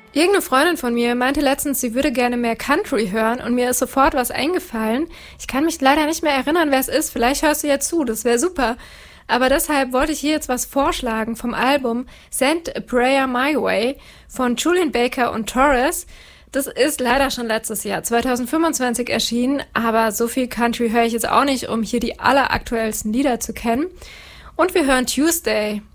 Irgendeine Freundin von mir meinte letztens, sie würde gerne mehr Country hören und mir ist sofort was eingefallen. Ich kann mich leider nicht mehr erinnern, wer es ist. Vielleicht hörst du ja zu, das wäre super. Aber deshalb wollte ich hier jetzt was vorschlagen vom Album Send a Prayer My Way von Julian Baker und Torres. Das ist leider schon letztes Jahr, 2025 erschienen, aber so viel Country höre ich jetzt auch nicht, um hier die alleraktuellsten Lieder zu kennen. Und wir hören Tuesday.